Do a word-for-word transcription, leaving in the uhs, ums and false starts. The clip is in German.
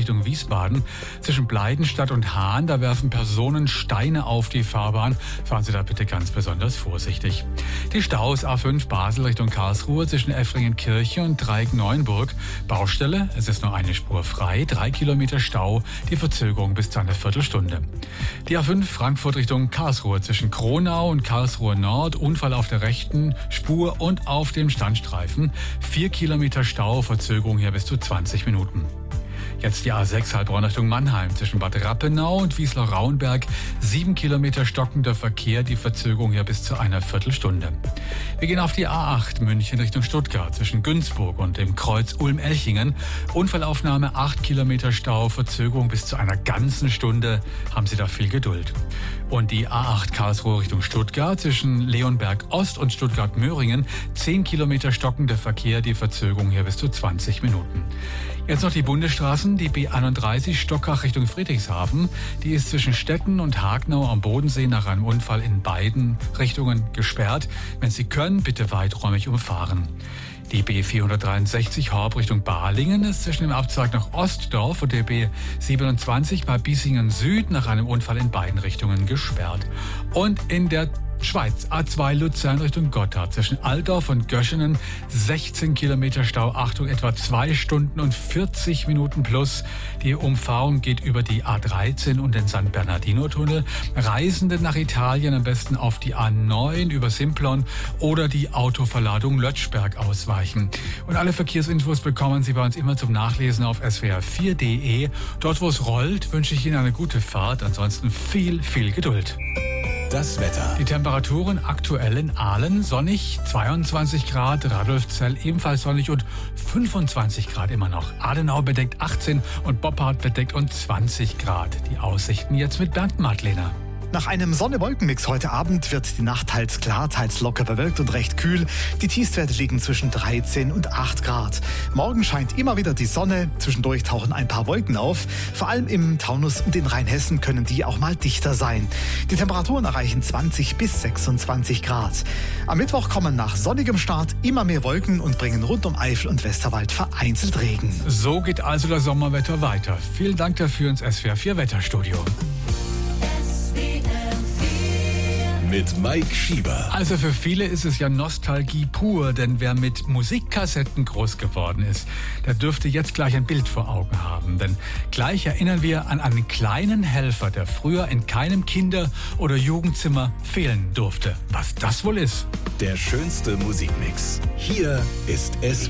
Richtung Wiesbaden. Zwischen Bleidenstadt und Hahn, da werfen Personen Steine auf die Fahrbahn. Fahren Sie da bitte ganz besonders vorsichtig. Die Staus A fünf Basel Richtung Karlsruhe zwischen Effringen-Kirche und Dreieck-Neuenburg. Baustelle, es ist nur eine Spur frei, drei Kilometer Stau, die Verzögerung bis zu einer Viertelstunde. Die A fünf Frankfurt Richtung Karlsruhe zwischen Kronau und Karlsruhe Nord, Unfall auf der rechten Spur und auf dem Standstreifen. Vier Kilometer Stau, Verzögerung hier bis zu zwanzig Minuten. Jetzt die A sechs Heilbronn Richtung Mannheim zwischen Bad Rappenau und Wiesloch-Rauenberg. Sieben Kilometer stockender Verkehr, die Verzögerung hier bis zu einer Viertelstunde. Wir gehen auf die A acht München Richtung Stuttgart zwischen Günzburg und dem Kreuz Ulm-Elchingen. Unfallaufnahme, acht Kilometer Stau, Verzögerung bis zu einer ganzen Stunde. Haben Sie da viel Geduld. Und die A acht Karlsruhe Richtung Stuttgart zwischen Leonberg Ost und Stuttgart-Möhringen. zehn Kilometer stockender Verkehr, die Verzögerung hier bis zu zwanzig Minuten. Jetzt noch die Bundesstraßen, die B einunddreißig Stockach Richtung Friedrichshafen. Die ist zwischen Stetten und Hagenau am Bodensee nach einem Unfall in beiden Richtungen gesperrt. Wenn Sie können, bitte weiträumig umfahren. Die B vierhundertdreiundsechzig Horb Richtung Balingen ist zwischen dem Abzweig nach Ostdorf und der B siebenundzwanzig bei Bissingen Süd nach einem Unfall in beiden Richtungen gesperrt. Und in der Schweiz A zwei Luzern Richtung Gotthard zwischen Altdorf und Göschenen sechzehn Kilometer Stau, Achtung, etwa zwei Stunden und vierzig Minuten plus. Die Umfahrung geht über die A dreizehn und den San Bernardino-Tunnel. Reisende nach Italien am besten auf die A neun über Simplon oder die Autoverladung Lötschberg ausweichen. Und alle Verkehrsinfos bekommen Sie bei uns immer zum Nachlesen auf S W R vier Punkt de. Dort, wo es rollt, wünsche ich Ihnen eine gute Fahrt. Ansonsten viel, viel Geduld. Das Wetter. Die Temperaturen aktuell in Aalen sonnig, zweiundzwanzig Grad, Radolfzell ebenfalls sonnig und fünfundzwanzig Grad immer noch. Adenau bedeckt achtzehn und Boppard bedeckt und zwanzig Grad. Die Aussichten jetzt mit Bernd Madlener. Nach einem Sonne-Wolken-Mix heute Abend wird die Nacht teils klar, teils locker bewölkt und recht kühl. Die Tiefstwerte liegen zwischen dreizehn und acht Grad. Morgen scheint immer wieder die Sonne. Zwischendurch tauchen ein paar Wolken auf. Vor allem im Taunus und in Rheinhessen können die auch mal dichter sein. Die Temperaturen erreichen zwanzig bis sechsundzwanzig Grad. Am Mittwoch kommen nach sonnigem Start immer mehr Wolken und bringen rund um Eifel und Westerwald vereinzelt Regen. So geht also das Sommerwetter weiter. Vielen Dank dafür ins S W R vier Wetterstudio. Mit Mike Schieber. Also für viele ist es ja Nostalgie pur, denn wer mit Musikkassetten groß geworden ist, der dürfte jetzt gleich ein Bild vor Augen haben. Denn gleich erinnern wir an einen kleinen Helfer, der früher in keinem Kinder- oder Jugendzimmer fehlen durfte. Was das wohl ist? Der schönste Musikmix. Hier ist S W R.